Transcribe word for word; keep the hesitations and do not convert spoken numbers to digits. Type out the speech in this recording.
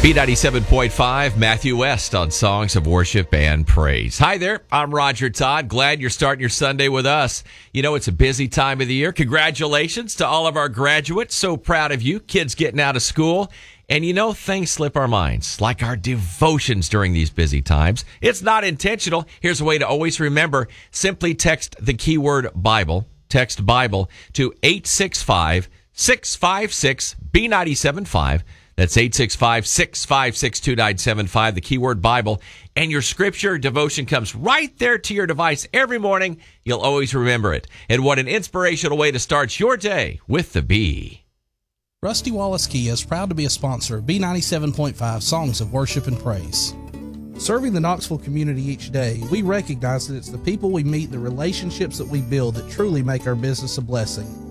B ninety-seven point five, Matthew West on Songs of Worship and Praise. Hi there, I'm Roger Todd. Glad you're starting your Sunday with us. You know, it's a busy time of the year. Congratulations to all of our graduates. So proud of you. Kids getting out of school. And you know, things slip our minds, like our devotions during these busy times. It's not intentional. Here's a way to always remember. Simply text the keyword Bible, text Bible, to eight six five, six five six, B nine seven five. That's eight six five, six five six, two nine seven five, the keyword Bible. And your scripture devotion comes right there to your device every morning. You'll always remember it. And what an inspirational way to start your day with the B. Rusty Wallace Kia is proud to be a sponsor of B ninety-seven point five Songs of Worship and Praise. Serving the Knoxville community each day, we recognize that it's the people we meet, the relationships that we build that truly make our business a blessing.